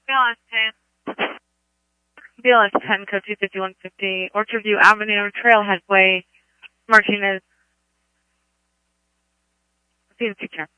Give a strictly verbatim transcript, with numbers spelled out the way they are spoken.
B L S ten. B L S ten, code two five one five zero, Orchard View Avenue, Trailhead Way, Martinez. See you in the future.